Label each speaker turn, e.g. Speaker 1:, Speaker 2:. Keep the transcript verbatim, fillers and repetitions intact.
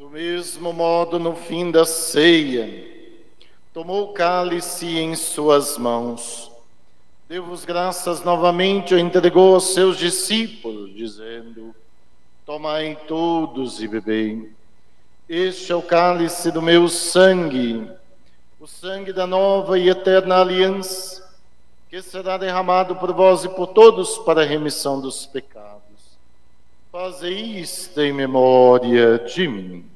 Speaker 1: Do mesmo modo, no fim da ceia, tomou o cálice em suas mãos, deu-vos graças novamente, o entregou aos seus discípulos, dizendo: tomai todos e bebei. Este é o cálice do meu sangue, o sangue da nova e eterna aliança, que será derramado por vós e por todos para a remissão dos pecados. Fazei isto em memória de mim.